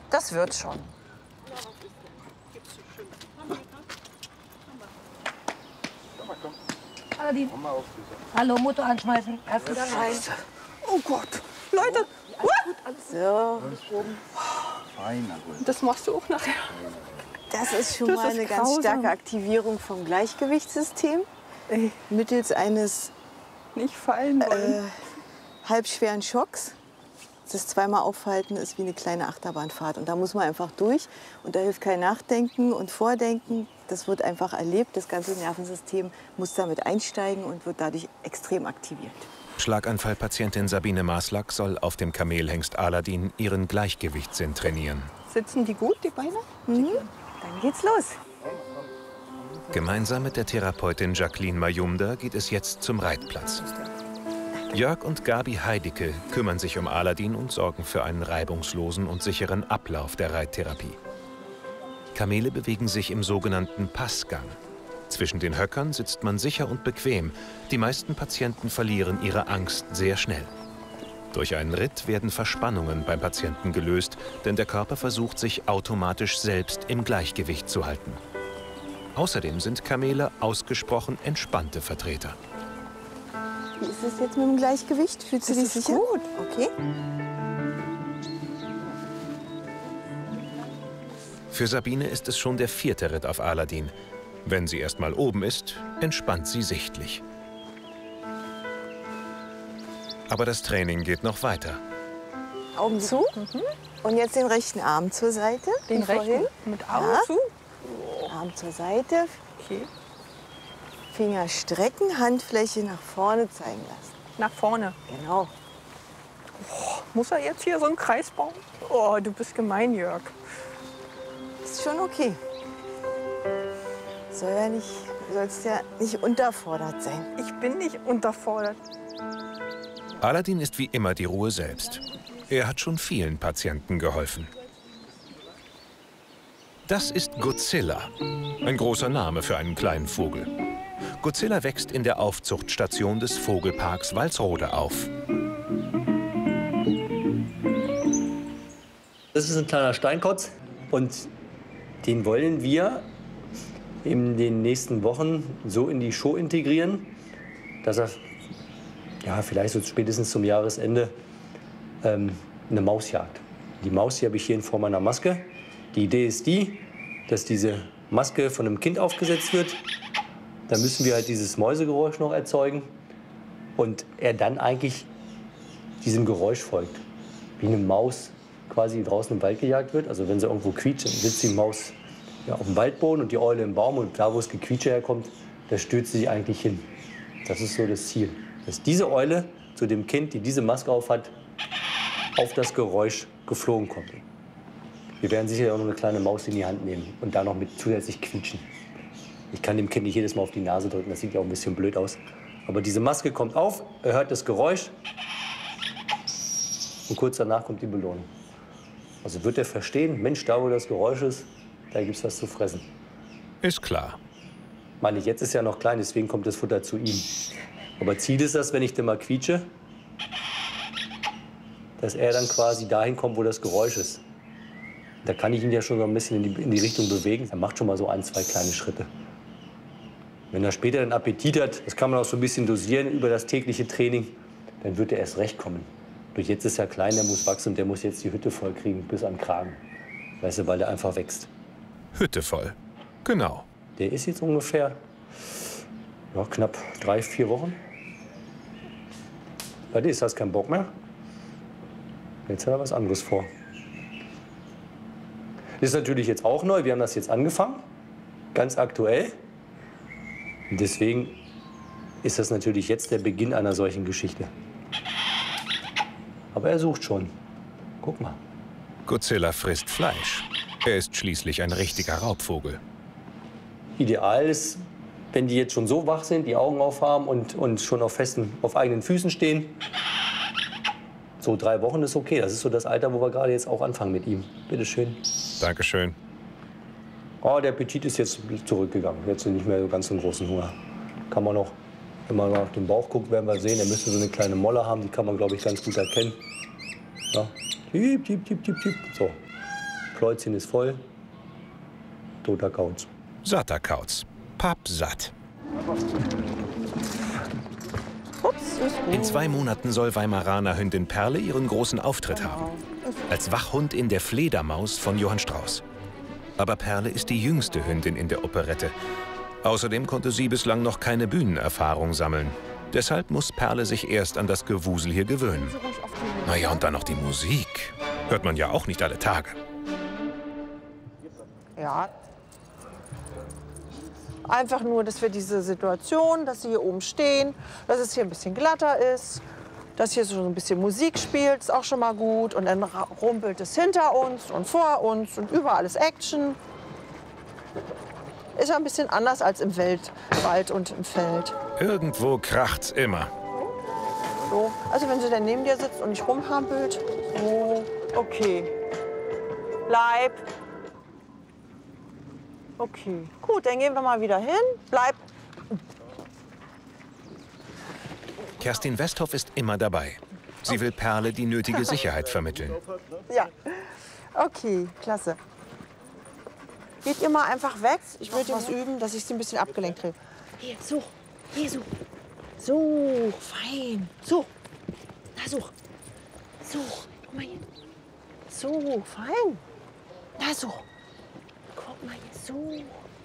Das wird schon. Aladin. Hallo, Motor anschmeißen. Ersten Gang rein. Oh Gott. Leute. So. Das machst du auch nachher. Das ist schon Das mal ist eine ganz grausam. starke Aktivierung vom Gleichgewichtssystem. Ey, Mittels eines nicht fallen wollen. halbschweren Schocks. Das zweimal aufhalten ist wie eine kleine Achterbahnfahrt. Und da muss man einfach durch. Und da hilft kein Nachdenken und Vordenken. Das wird einfach erlebt. Das ganze Nervensystem muss damit einsteigen und wird dadurch extrem aktiviert. Schlaganfallpatientin Sabine Maslak soll auf dem Kamelhengst Aladin ihren Gleichgewichtssinn trainieren. Sitzen die gut, die Beine? Dann geht's los. Gemeinsam mit der Therapeutin Jacqueline Mayumda geht es jetzt zum Reitplatz. Jörg und Gabi Heidicke kümmern sich um Aladin und sorgen für einen reibungslosen und sicheren Ablauf der Reittherapie. Kamele bewegen sich im sogenannten Passgang. Zwischen den Höckern sitzt man sicher und bequem. Die meisten Patienten verlieren ihre Angst sehr schnell. Durch einen Ritt werden Verspannungen beim Patienten gelöst, denn der Körper versucht, sich automatisch selbst im Gleichgewicht zu halten. Außerdem sind Kamele ausgesprochen entspannte Vertreter. Wie ist es jetzt mit dem Gleichgewicht? Fühlst du dich sicher? Gut. Okay. Für Sabine ist es schon der 4. Ritt auf Aladin. Wenn sie erst mal oben ist, entspannt sie sichtlich. Aber das Training geht noch weiter. Augen zu. Und jetzt den rechten Arm zur Seite. Den wie vorhin. rechten mit Augen Ja. zu. Arm zur Seite. Okay. Finger strecken, Handfläche nach vorne zeigen lassen. Nach vorne. Genau. Muss er jetzt hier so einen Kreis bauen? Oh, du bist gemein, Jörg. Ist schon okay. Sollst ja nicht unterfordert sein. Ich bin nicht unterfordert. Aladin ist wie immer die Ruhe selbst. Er hat schon vielen Patienten geholfen. Das ist Godzilla, ein großer Name für einen kleinen Vogel. Godzilla wächst in der Aufzuchtstation des Vogelparks Walsrode auf. Das ist ein kleiner Steinkotz und den wollen wir in den nächsten Wochen so in die Show integrieren, dass er ja, vielleicht so spätestens zum Jahresende eine Maus jagt. Die Maus hier habe ich hier in Form einer Maske. Die Idee ist die, dass diese Maske von einem Kind aufgesetzt wird. Da müssen wir halt dieses Mäusegeräusch noch erzeugen und er dann eigentlich diesem Geräusch folgt. Wie eine Maus quasi draußen im Wald gejagt wird. Also wenn sie irgendwo quietscht, dann sitzt die Maus ja, auf dem Waldboden und die Eule im Baum. Und da, wo es Gequietsche herkommt, da stürzt sie eigentlich hin. Das ist so das Ziel. Dass diese Eule zu dem Kind, die diese Maske aufhat, auf das Geräusch geflogen kommt. Wir werden sicher auch noch eine kleine Maus in die Hand nehmen und da noch mit zusätzlich quietschen. Ich kann dem Kind nicht jedes Mal auf die Nase drücken, das sieht ja auch ein bisschen blöd aus. Aber diese Maske kommt auf, er hört das Geräusch und kurz danach kommt die Belohnung. Also wird er verstehen, Mensch, da wo das Geräusch ist, da gibt es was zu fressen. Ist klar. Meine ich, jetzt ist er noch klein, deswegen kommt das Futter zu ihm. Aber Ziel ist das, wenn ich dann mal quietsche, dass er dann quasi dahin kommt, wo das Geräusch ist. Da kann ich ihn ja schon so ein bisschen in die Richtung bewegen. Er macht schon mal so 1, 2 kleine Schritte. Wenn er später einen Appetit hat, das kann man auch so ein bisschen dosieren über das tägliche Training, dann wird er erst recht kommen. Durch jetzt ist er klein, der muss wachsen und der muss jetzt die Hütte voll kriegen bis an den Kragen. Weißt du, weil er einfach wächst. Hütte voll. Genau. Der ist jetzt ungefähr ja, knapp 3, 4 Wochen. Bei dir ist das kein Bock mehr. Jetzt hat er was anderes vor. Das ist natürlich jetzt auch neu. Wir haben das jetzt angefangen, ganz aktuell. Und deswegen ist das natürlich jetzt der Beginn einer solchen Geschichte. Aber er sucht schon. Guck mal. Godzilla frisst Fleisch. Er ist schließlich ein richtiger Raubvogel. Ideal ist, wenn die jetzt schon so wach sind, die Augen aufhaben und schon auf eigenen Füßen stehen. So 3 Wochen ist okay. Das ist so das Alter, wo wir gerade jetzt auch anfangen mit ihm. Bitte schön. Dankeschön. Oh, der Appetit ist jetzt zurückgegangen. Jetzt nicht mehr so ganz so einen großen Hunger. Kann man noch, wenn man nach dem Bauch guckt, werden wir sehen, er müsste so eine kleine Molle haben. Die kann man, glaube ich, ganz gut erkennen. Ja. Tiep, tiep, tiep, tiep, tiep. So. Kreuzchen ist voll. Toter Kauz. Satter Kauz. Pappsatt. In 2 Monaten soll Weimaraner Hündin Perle ihren großen Auftritt haben. Als Wachhund in der Fledermaus von Johann Strauss. Aber Perle ist die jüngste Hündin in der Operette. Außerdem konnte sie bislang noch keine Bühnenerfahrung sammeln. Deshalb muss Perle sich erst an das Gewusel hier gewöhnen. Naja, und dann noch die Musik. Hört man ja auch nicht alle Tage. Ja. Einfach nur, dass wir diese Situation, dass sie hier oben stehen, dass es hier ein bisschen glatter ist, dass hier so ein bisschen Musik spielt, ist auch schon mal gut. Und dann rumpelt es hinter uns und vor uns und überall ist Action. Ist ja ein bisschen anders als im Wald und im Feld. Irgendwo kracht's immer. So. Also wenn sie dann neben dir sitzt und nicht rumhampelt. So, okay. Bleib. Okay, gut, dann gehen wir mal wieder hin. Bleib. Kerstin Westhoff ist immer dabei. Sie will Perle die nötige Sicherheit vermitteln. Ja, okay, klasse. Geht ihr mal einfach weg. Ich würde was üben, dass ich sie ein bisschen abgelenkt kriege. Hier, so. Hier, so. So, fein. So. Na, so. So. Guck mal hier. So, fein. Na, so. Guck mal hier. So.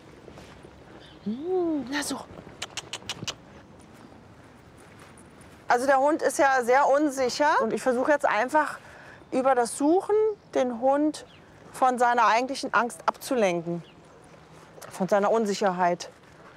Na, so. Also der Hund ist ja sehr unsicher. Und ich versuche jetzt einfach über das Suchen den Hund von seiner eigentlichen Angst abzulenken. Von seiner Unsicherheit.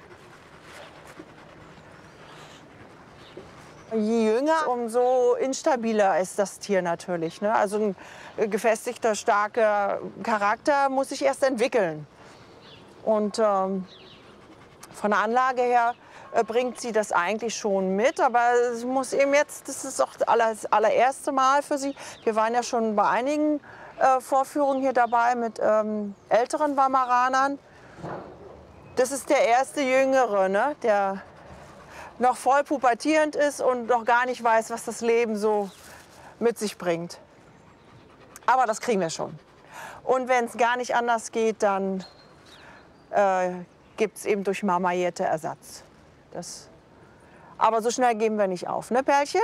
Je jünger, umso instabiler ist das Tier natürlich. Ne? Also ein gefestigter, starker Charakter muss sich erst entwickeln. Und von der Anlage her bringt sie das eigentlich schon mit. Aber es muss eben jetzt, das ist auch das allererste Mal für sie. Wir waren ja schon bei einigen Vorführungen hier dabei mit älteren Weimaranern. Das ist der erste Jüngere, ne? Der noch voll pubertierend ist und noch gar nicht weiß, was das Leben so mit sich bringt. Aber das kriegen wir schon. Und wenn es gar nicht anders geht, dann gibt es eben durch Mama Jette Ersatz. Aber so schnell geben wir nicht auf, ne Perlchen?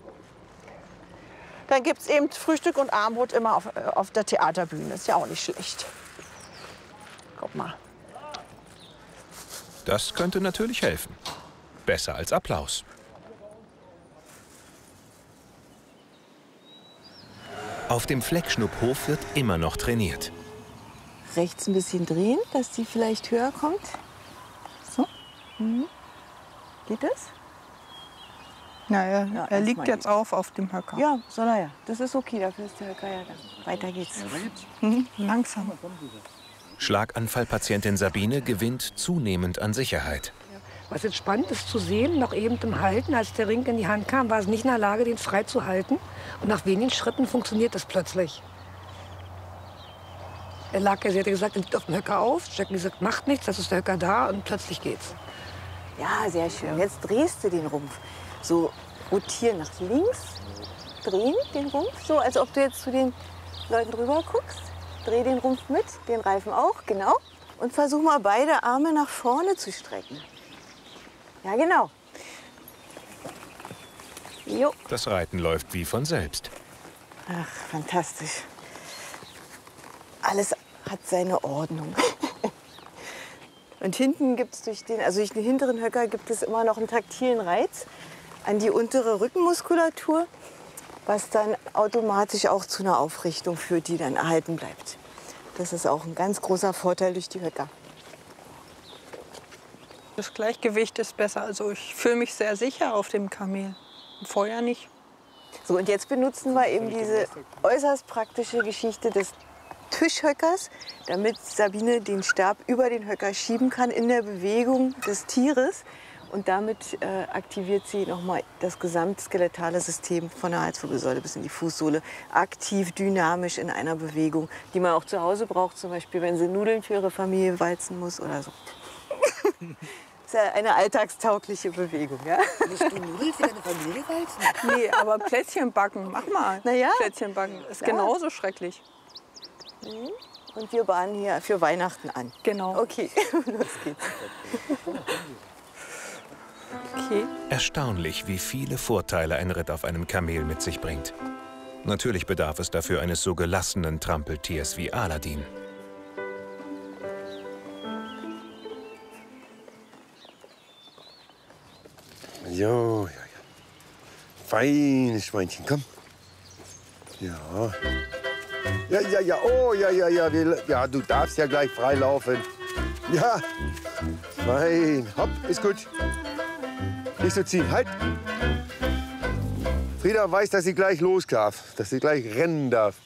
Dann gibt es eben Frühstück und Abendbrot immer auf der Theaterbühne. Ist ja auch nicht schlecht. Guck mal. Das könnte natürlich helfen. Besser als Applaus. Auf dem Fleckschnupphof wird immer noch trainiert. Rechts ein bisschen drehen, dass die vielleicht höher kommt. So. Mhm. Geht das? Naja, Ja, er liegt erstmal jetzt auf dem Höcker. Ja, soll er ja. Das ist okay, dafür ist der Höcker ja da. Weiter geht's. Langsam. Schlaganfallpatientin Sabine gewinnt zunehmend an Sicherheit. Was jetzt spannend ist zu sehen, noch eben im Halten, als der Ring in die Hand kam, war es nicht in der Lage, den frei zu halten. Und nach wenigen Schritten funktioniert das plötzlich. Er lag ja, sie hatte gesagt, er liegt auf dem Höcker auf. Jackie gesagt, macht nichts, das ist der Höcker da und plötzlich geht's. Ja, sehr schön. Jetzt drehst du den Rumpf. So rotieren nach links, drehen den Rumpf, so als ob du jetzt zu den Leuten drüber guckst. Dreh den Rumpf mit, den Reifen auch, genau. Und versuch mal beide Arme nach vorne zu strecken. Ja, genau. Jo. Das Reiten läuft wie von selbst. Ach, fantastisch. Alles hat seine Ordnung. Und hinten gibt es durch den hinteren Höcker gibt es immer noch einen taktilen Reiz an die untere Rückenmuskulatur, was dann automatisch auch zu einer Aufrichtung führt, die dann erhalten bleibt. Das ist auch ein ganz großer Vorteil durch die Höcker. Das Gleichgewicht ist besser. Also ich fühle mich sehr sicher auf dem Kamel. Vorher nicht. So, und jetzt benutzen wir eben diese äußerst praktische Geschichte des Tischhöckers, damit Sabine den Stab über den Höcker schieben kann in der Bewegung des Tieres. Und damit aktiviert sie nochmal das gesamtskeletale System von der Halswirbelsäule bis in die Fußsohle. Aktiv, dynamisch in einer Bewegung, die man auch zu Hause braucht, zum Beispiel wenn sie Nudeln für ihre Familie walzen muss oder so. Das ist ja eine alltagstaugliche Bewegung, ja? Musst du Nudeln für deine Familie walzen? Nee, aber Plätzchen backen, mach mal. Na ja. Plätzchen backen ist genauso schrecklich. Und wir bahnen hier für Weihnachten an. Genau. Okay, los geht's. Okay. Erstaunlich, wie viele Vorteile ein Ritt auf einem Kamel mit sich bringt. Natürlich bedarf es dafür eines so gelassenen Trampeltiers wie Aladin. Jo, ja, ja. Feines Schweinchen, komm. Ja. Ja, ja, ja, oh, ja, ja, ja. Ja, du darfst ja gleich frei laufen. Ja. Fein. Hopp, ist gut. Nicht so ziehen, halt. Frieda weiß, dass sie gleich los darf, dass sie gleich rennen darf.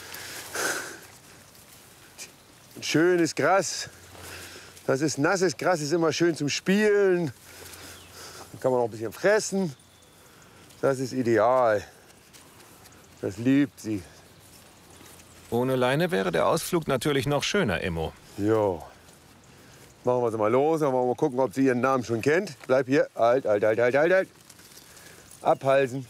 Schönes Gras. Das ist nasses Gras, ist immer schön zum Spielen. Da kann man auch ein bisschen fressen. Das ist ideal. Das liebt sie. Ohne Leine wäre der Ausflug natürlich noch schöner, Immo. Jo. Machen wir sie mal los, dann wollen wir mal gucken, ob sie ihren Namen schon kennt. Bleib hier. Halt, halt, halt, halt, halt, halt. Abhalsen.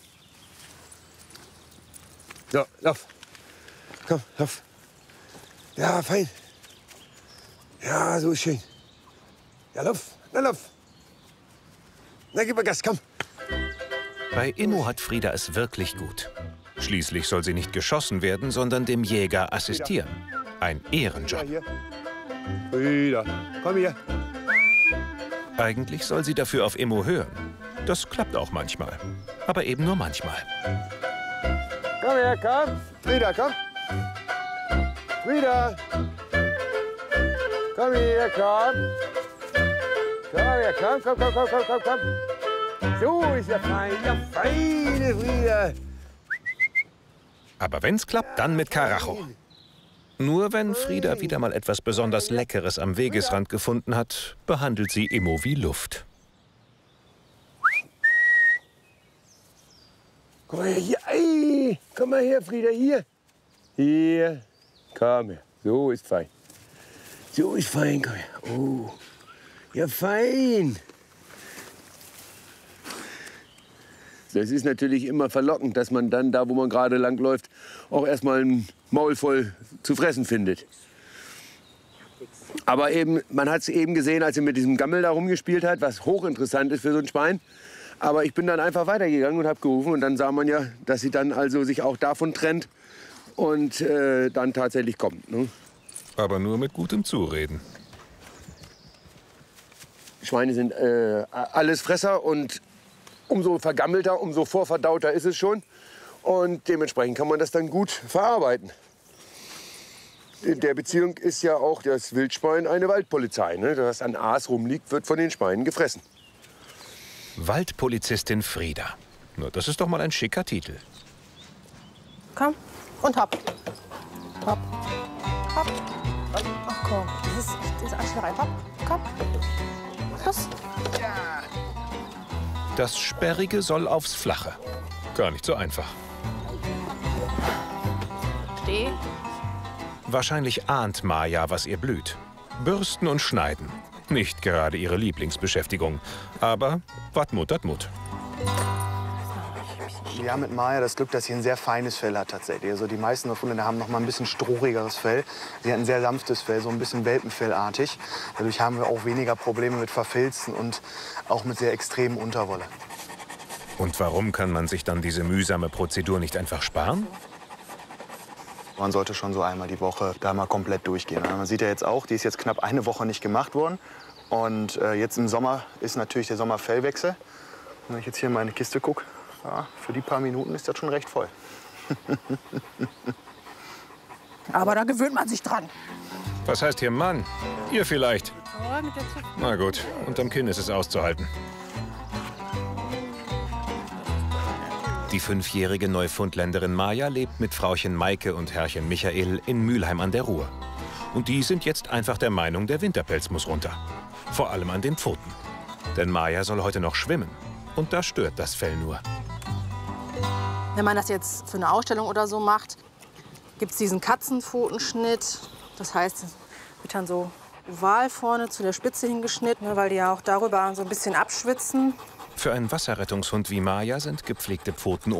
So, lauf. Komm, lauf. Ja, fein. Ja, so ist schön. Ja, lauf. Na, lauf. Na, gib mal Gas, komm. Bei Immo hat Frieda es wirklich gut. Schließlich soll sie nicht geschossen werden, sondern dem Jäger assistieren. Ein Ehrenjob. Hier. Frieda, komm hier. Eigentlich soll sie dafür auf Immo hören. Das klappt auch manchmal. Aber eben nur manchmal. Komm her, komm. Frieda, komm. Frieda. Komm her, komm. Komm her, komm, komm, komm, komm, komm, komm, komm. So ist er fein. Ja, feine Frieda. Aber wenn's klappt, dann mit Karacho. Nur wenn Frieda wieder mal etwas besonders Leckeres am Wegesrand gefunden hat, behandelt sie Immo wie Luft. Komm mal her, hier. Ei. Komm mal her, Frieda, hier. Hier. Komm her. So ist fein. So ist fein, komm her. Oh. Ja, fein. Das ist natürlich immer verlockend, dass man dann, da wo man gerade langläuft, auch erstmal ein Maul voll zu fressen findet. Aber eben, man hat es eben gesehen, als sie mit diesem Gammel da rumgespielt hat, was hochinteressant ist für so ein Schwein. Aber ich bin dann einfach weitergegangen und habe gerufen. Und dann sah man ja, dass sie dann also sich auch davon trennt und dann tatsächlich kommt. Ne? Aber nur mit gutem Zureden. Schweine sind alles Fresser und umso vergammelter, umso vorverdauter ist es schon. Und dementsprechend kann man das dann gut verarbeiten. In der Beziehung ist ja auch das Wildschwein eine Waldpolizei. Ne? Das an Aas rumliegt, wird von den Schweinen gefressen. Waldpolizistin Frieda. Nur das ist doch mal ein schicker Titel. Komm und hopp. Hopp. Hopp. Ach komm, das ist Anschlägerei. Hopp, komm. Los. Das Sperrige soll aufs Flache. Gar nicht so einfach. Steh. Wahrscheinlich ahnt Maja, was ihr blüht. Bürsten und Schneiden. Nicht gerade ihre Lieblingsbeschäftigung. Aber wat Mut, dat Mut. Wir haben mit Maja das Glück, dass sie ein sehr feines Fell hat tatsächlich. Also die meisten Hunde haben noch mal ein bisschen strohigeres Fell. Sie hat ein sehr sanftes Fell, so ein bisschen Welpenfellartig. Dadurch haben wir auch weniger Probleme mit Verfilzen und auch mit sehr extremen Unterwolle. Und warum kann man sich dann diese mühsame Prozedur nicht einfach sparen? Man sollte schon so einmal die Woche da mal komplett durchgehen. Man sieht ja jetzt auch, die ist jetzt knapp eine Woche nicht gemacht worden. Und jetzt im Sommer ist natürlich der Sommerfellwechsel. Wenn ich jetzt hier in meine Kiste gucke, ja, für die paar Minuten ist das schon recht voll. Aber da gewöhnt man sich dran. Was heißt hier Mann? Ihr vielleicht. Na gut, unterm Kinn ist es auszuhalten. Die 5-jährige Neufundländerin Maja lebt mit Frauchen Maike und Herrchen Michael in Mülheim an der Ruhr. Und die sind jetzt einfach der Meinung, der Winterpelz muss runter. Vor allem an den Pfoten. Denn Maja soll heute noch schwimmen. Und da stört das Fell nur. Wenn man das jetzt für eine Ausstellung oder so macht, gibt es diesen Katzenpfotenschnitt. Das heißt, es wird dann so oval vorne zu der Spitze hingeschnitten, weil die ja auch darüber so ein bisschen abschwitzen. Für einen Wasserrettungshund wie Maja sind gepflegte Pfoten